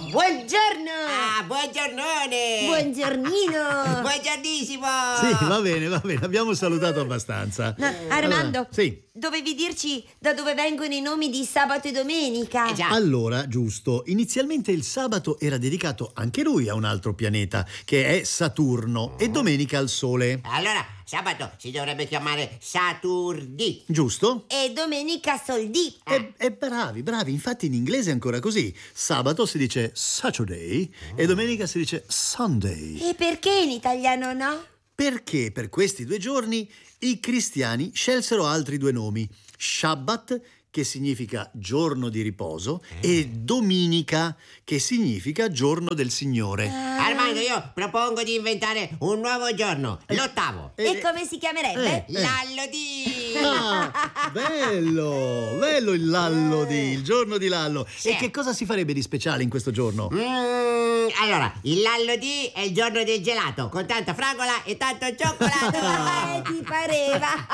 Buongiorno! Ah, buongiornone! Buongiornino! Buongiornissimo! Sì, va bene, abbiamo salutato abbastanza. No, Armando, Allora, sì. dovevi dirci da dove vengono i nomi di sabato e domenica. Già. Allora, giusto, inizialmente il sabato era dedicato anche lui a un altro pianeta, che è Saturno, e domenica al Sole. Allora, sabato si dovrebbe chiamare Saturdi. Giusto? E domenica soldì. E bravi, infatti in inglese è ancora così. Sabato si dice Saturday e domenica si dice Sunday. E perché in italiano no? Perché per questi 2 giorni i cristiani scelsero altri 2 nomi: Shabbat, che significa giorno di riposo, e Dominica, che significa giorno del Signore. Armando, io propongo di inventare un nuovo giorno, l'8º. E come si chiamerebbe? L'Allodì! Ah, bello il Lallodì, il giorno di Lallo. Sì. E che cosa si farebbe di speciale in questo giorno? Allora, il Lallodì è il giorno del gelato, con tanta fragola e tanto cioccolato. Ti pareva?